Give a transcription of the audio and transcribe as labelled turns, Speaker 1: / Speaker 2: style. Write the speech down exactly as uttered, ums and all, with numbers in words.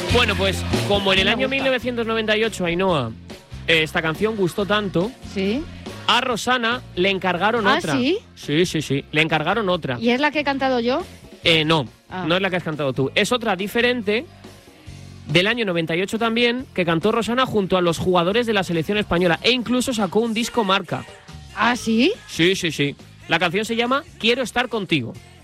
Speaker 1: Bueno, pues como en el año mil novecientos noventa y ocho, Ainhoa, eh, esta canción gustó tanto,
Speaker 2: sí,
Speaker 1: a Rosana le encargaron
Speaker 2: ¿Ah,
Speaker 1: otra.
Speaker 2: sí?
Speaker 1: Sí, sí, sí, le encargaron otra.
Speaker 2: ¿Y es la que he cantado yo?
Speaker 1: Eh, no,
Speaker 2: Ah.
Speaker 1: no es la que has cantado tú. Es otra diferente, del año noventa y ocho también, que cantó Rosana junto a los jugadores de la selección española. E incluso sacó un disco marca.
Speaker 2: ¿Ah, sí?
Speaker 1: Sí, sí, sí. La canción se llama Quiero estar contigo.